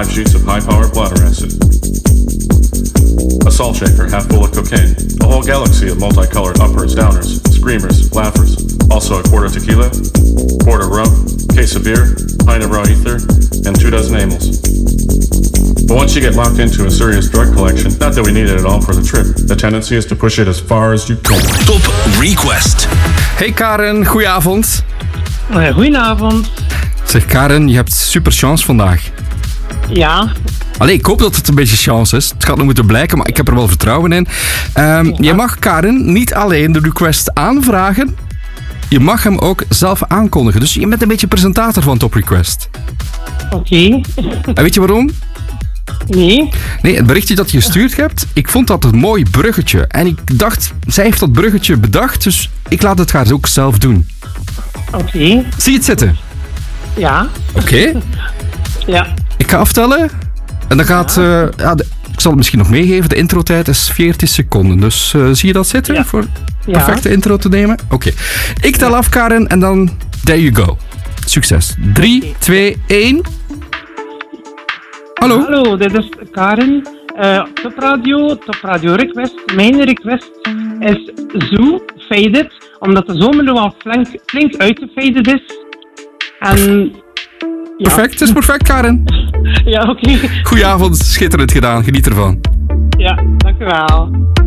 5 sheets of high-powered bladder acid. A salt shaker half full of cocaine. A whole galaxy of multicolored uppers, downers, screamers, laughers. Also a quart of tequila, quart of rum, case of beer, pint of raw ether, and 2 dozen amyls. But once you get locked into a serious drug collection, not that we need it at all for the trip, the tendency is to push it as far as you can. Top Request. Hey Karen, goedenavond. Goedenavond. Zeg Karen, je hebt super chance vandaag. Ja. Allee, ik hoop dat het een beetje chance is. Het gaat nog moeten blijken, maar ik heb er wel vertrouwen in. Je mag Karen niet alleen de request aanvragen, je mag hem ook zelf aankondigen. Dus je bent een beetje presentator van Top Request. Oké. En weet je waarom? Nee, het berichtje dat je gestuurd hebt, ik vond dat een mooi bruggetje. En ik dacht, zij heeft dat bruggetje bedacht, dus ik laat het haar ook zelf doen. Oké. Zie je het zitten? Ja. Oké. Ja. Ik ga aftellen. En dan gaat... ik zal het misschien nog meegeven. De introtijd is 40 seconden. Dus zie je dat zitten? Ja. Voor perfecte intro te nemen? Oké. Ik tel af, Karen. En dan... There you go. Succes. 3, 2, 1... Hallo? Hallo, dit is Karen. Top Radio Request. Mijn request is Zoo, Faded. Omdat de zomer nu al flink uitgefaded is. En... Ja. Perfect, het is perfect, Karen. Ja, oké. Goedenavond, schitterend gedaan. Geniet ervan. Ja, dank u wel.